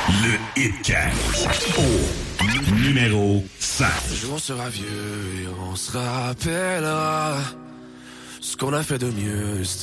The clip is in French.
Le Hitcast. Au numéro 5. Un jour on sera vieux et on se rappellera ce qu'on a fait de mieux.